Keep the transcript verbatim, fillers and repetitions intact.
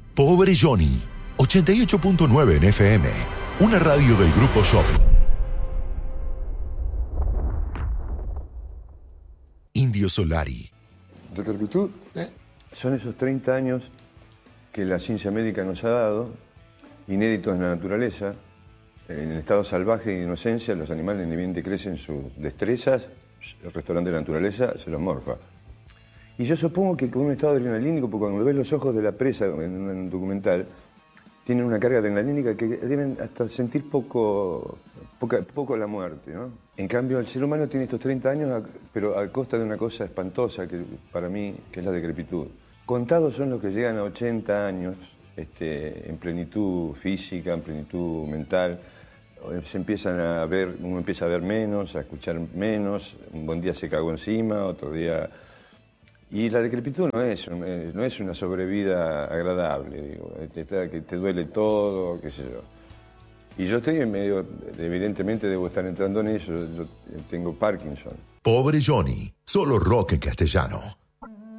Pobre Johnny, ochenta y ocho punto nueve en F M, una radio del Grupo Shopping. Indio Solari. Decrepitud ¿Eh? son esos treinta años que la ciencia médica nos ha dado, inéditos en la naturaleza. En el estado salvaje y de inocencia, los animales ni bien te crecen sus destrezas, el restaurante de la naturaleza se los morfa. Y yo supongo que con un estado adrenalínico, porque cuando ves los ojos de la presa en un documental, tienen una carga adrenalínica que deben hasta sentir poco, poca, poco la muerte, ¿no? En cambio, el ser humano tiene estos treinta años, pero a costa de una cosa espantosa que para mí, que es la decrepitud. Contados son los que llegan a ochenta años, este, en plenitud física, en plenitud mental. Se empiezan a ver, uno empieza a ver menos, a escuchar menos, un buen día se cagó encima, otro día... Y la decrepitud no es, no es una sobrevida agradable, digo, que te duele todo, qué sé yo. Y yo estoy en medio, evidentemente debo estar entrando en eso, yo tengo Parkinson. Pobre Johnny, solo rock en castellano.